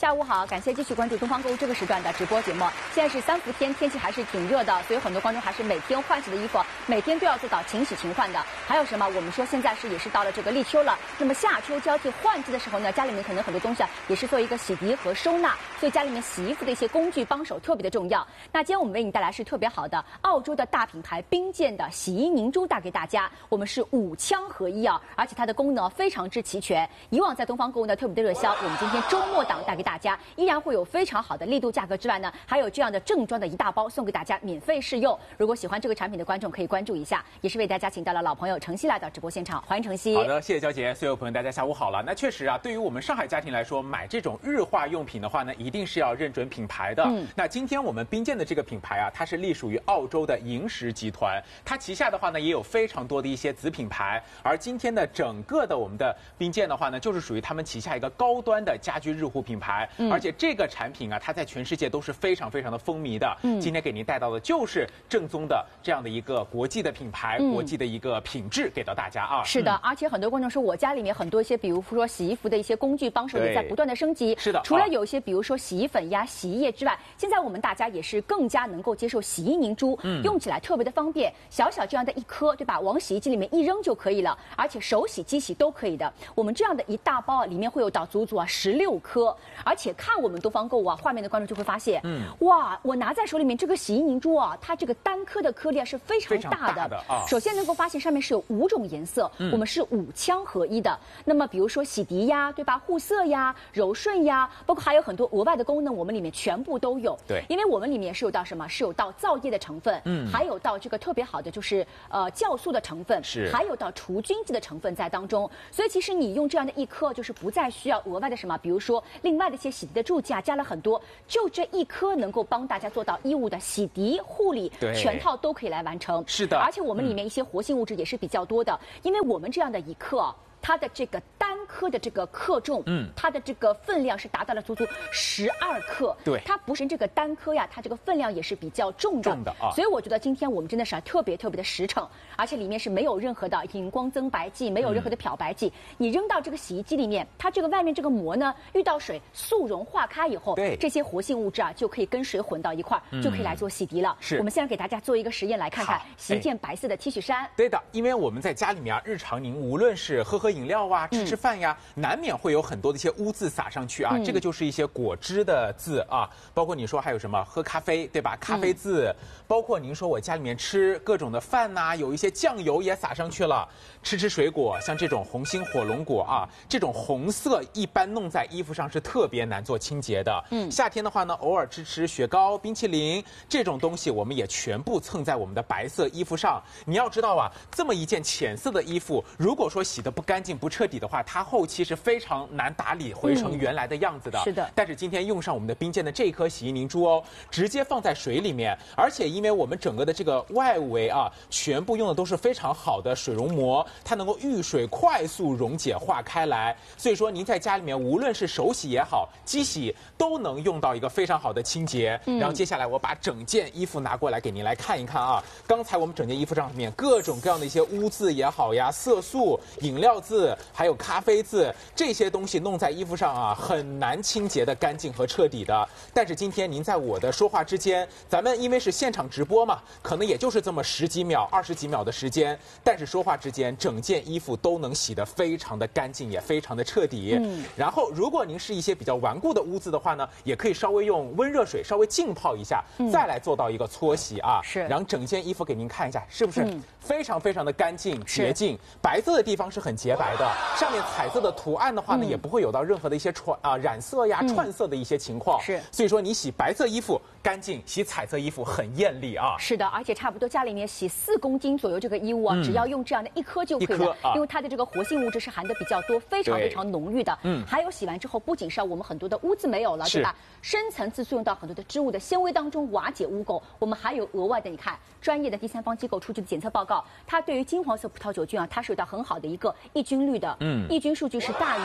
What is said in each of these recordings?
下午好，感谢继续关注东方购物这个时段的直播节目。现在是三伏天，天气还是挺热的，所以很多观众还是每天换洗的衣服，每天都要做到勤洗勤换的。还有什么？我们说现在也是到了这个立秋了，那么夏秋交替换季的时候呢，家里面可能很多东西也是做一个洗涤和收纳，所以家里面洗衣服的一些工具帮手特别的重要。那今天我们为你带来是特别好的澳洲的大品牌冰剑的洗衣凝珠带给大家，我们是5枪合一啊，而且它的功能非常之齐全。以往在东方购物呢特别的热销，我们今天周末档带给大家，依然会有非常好的力度价格之外呢，还有这样的正装的一大包送给大家免费试用。如果喜欢这个产品的观众可以关注一下，也是为大家请到了老朋友程曦来到直播现场，欢迎程曦。 好的，谢谢娇姐，所有朋友大家下午好了。那确实啊，对于我们上海家庭来说，买这种日化用品的话呢，一定是要认准品牌的。那今天我们冰剑的这个品牌啊，它是隶属于澳洲的萤石集团，它旗下的话呢也有非常多的一些子品牌。而今天的整个的我们的冰剑的话呢，就是属于他们旗下一个高端的家居日护品牌，而且这个产品啊，它在全世界都是非常非常的风靡的。今天给您带到的就是正宗的这样的一个国际的品牌，国际的一个品质给到大家啊。 是的，而且很多观众说我家里面很多一些，比如说洗衣服的一些工具帮手也在不断的升级。 是的， 除了有一些比如说洗衣粉呀、洗衣液之外，现在我们大家也是更加能够接受洗衣凝珠，用起来特别的方便，小小这样的一颗，对吧？往洗衣机里面一扔就可以了，而且手洗、机洗都可以的。我们这样的一大包里面会有到足足16颗，而且看我们东方购物画面的观众就会发现，哇，我拿在手里面这个洗衣凝珠啊，它这个单颗的颗粒是非常大的。首先能够发现上面是有5种颜色，我们是5枪合一的。那么比如说洗涤呀，对吧？护色呀、柔顺呀，包括还有很多额外的功能，我们里面全部都有。 对， 因为我们里面是有到什么？是有到皂液的成分，还有到这个特别好的就是酵素的成分，还有到除菌剂的成分在当中。所以其实你用这样的一颗，就是不再需要额外的什么，比如说另外的一些洗涤的助剂啊，加了很多，就这一颗能够帮大家做到衣物的洗涤、护理，全套都可以来完成。 是的， 而且我们里面一些活性物质也是比较多的，因为我们这样的一克，它的这个单颗的这个克重，它的这个分量是达到了足足12克。 对， 它不是这个单颗呀，它这个分量也是比较重的啊。所以我觉得今天我们真的是特别特别的实诚，而且里面是没有任何的荧光增白剂，没有任何的漂白剂。你扔到这个洗衣机里面，它这个外面这个膜呢，遇到水速溶化开以后，这些活性物质啊就可以跟水混到一块儿，就可以来做洗涤了。我们现在给大家做一个实验，来看看洗一件白色的 T 恤衫。 对的，因为我们在家里面啊，日常您无论是喝饮料啊，吃饭呀，难免会有很多的一些污渍洒上去啊。这个就是一些果汁的渍啊，包括你说还有什么喝咖啡，对吧？咖啡渍，包括您说我家里面吃各种的饭呐，有一些酱油也洒上去了。吃水果，像这种红心火龙果啊，这种红色一般弄在衣服上是特别难做清洁的。夏天的话呢，偶尔吃雪糕、冰淇淋这种东西，我们也全部蹭在我们的白色衣服上。你要知道啊，这么一件浅色的衣服，如果说洗得不干净、不彻底的话，它后期是非常难打理回成原来的样子的。 是的。 但是今天用上我们的冰剑的这一颗洗衣凝珠哦，直接放在水里面，而且因为我们整个的这个外围啊，全部用的都是非常好的水溶膜，它能够遇水快速溶解化开来，所以说您在家里面无论是手洗也好，机洗都能用到一个非常好的清洁。然后接下来我把整件衣服拿过来给您来看一看啊，刚才我们整件衣服上面各种各样的一些污渍也好呀，色素、饮料渍，还有咖啡渍，这些东西弄在衣服上啊，很难清洁的干净和彻底的。但是今天您在我的说话之间，咱们因为是现场直播嘛，可能也就是这么10几秒、20几秒的时间，但是说话之间，整件衣服都能洗得非常的干净，也非常的彻底。然后如果您是一些比较顽固的污渍的话呢，也可以稍微用温热水稍微浸泡一下，再来做到一个搓洗啊。然后整件衣服给您看一下，是不是非常非常的干净洁净？白色的地方是很洁白的，上面彩色的图案的话呢，也不会有到任何的一些染色呀、串色的一些情况。所以说你洗白色衣服干净，洗彩色衣服很艳丽啊。 是的，而且差不多家里面洗4公斤左右这个衣物啊，只要用这样的一颗就可以了，因为它的这个活性物质是含的比较多，非常非常浓郁的。还有洗完之后，不仅是我们很多的污渍没有了，对吧？深层次作用到很多的织物的纤维当中，瓦解污垢。我们还有额外的，你看专业的第三方机构出具的检测报告，它对于金黄色葡萄酒菌啊，它是有到很好的一个抑菌率的。抑菌数据是大于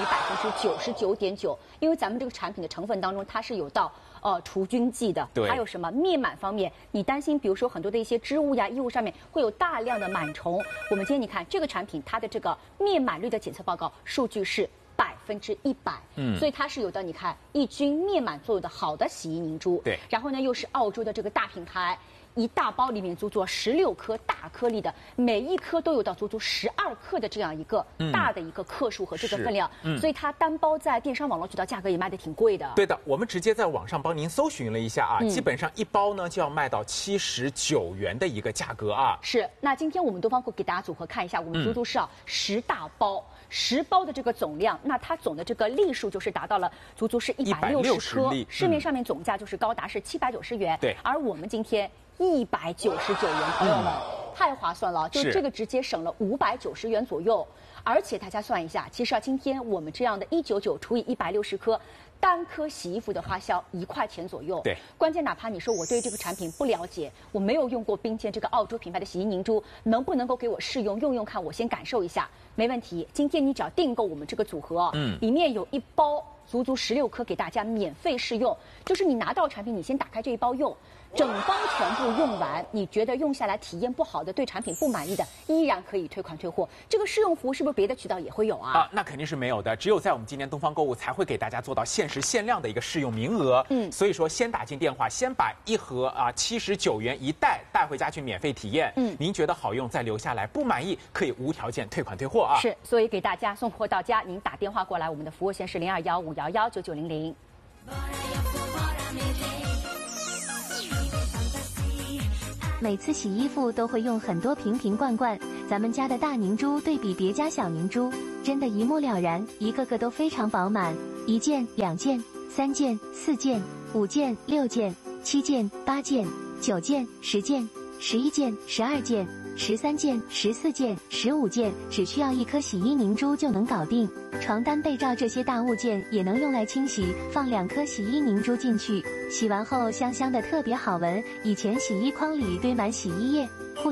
99.9%，因为咱们这个产品的成分当中，它是有到除菌剂的，还有什么灭螨方面，你担心比如说很多的一些织物呀、衣物上面会有大量的螨虫，我们今天你看这个产品它的这个灭螨率的检测报告数据是 100%，所以它是有的，你看抑菌灭螨作用的好的洗衣凝珠。 对， 然后呢又是澳洲的这个大品牌。一大包里面足足16颗大颗粒的，每一颗都有到足足12克的这样一个大的一个克数和这个分量，所以它单包在电商网络渠道价格也卖得挺贵的。 对的，我们直接在网上帮您搜寻了一下啊，基本上一包呢就要卖到79元的一个价格啊。 是，那今天我们东方会给大家组合看一下，我们足足是10大包。10包的这个总量，那它总的这个粒数就是达到了足足是160颗，市面上面总价就是高达是790元， 对， 而我们今天199元，朋友们，太划算了，就这个直接省了590元左右。而且大家算一下，其实今天我们这样的199除以160颗，单颗洗衣服的花销1块钱左右。 对， 关键哪怕你说我对这个产品不了解，我没有用过冰鉴这个澳洲品牌的洗衣凝珠，能不能够给我试用用用看？我先感受一下，没问题。今天你只要订购我们这个组合，里面有一包足足16颗给大家免费试用，就是你拿到产品，你先打开这一包用。整包全部用完，你觉得用下来体验不好的，对产品不满意的，依然可以退款退货。这个试用服务是不是别的渠道也会有啊？ 那肯定是没有的，只有在我们今年东方购物才会给大家做到限时限量的一个试用名额。所以说先打进电话，先把一盒79元一袋带回家去免费体验。您觉得好用再留下来，不满意可以无条件退款退货啊。 是，所以给大家送货到家，您打电话过来，我们的服务线是0215119900。 每次洗衣服都会用很多瓶瓶罐罐，咱们家的大凝珠对比别家小凝珠，真的一目了然，一个个都非常饱满，1件、2件、3件、4件、5件、6件、7件、8件、9件、10件、11件、12件、13件、14件、15件，只需要1颗洗衣凝珠就能搞定。床单、被罩这些大物件也能用来清洗，放2颗洗衣凝珠进去，洗完后香香的特别好闻。以前洗衣筐里堆满洗衣液。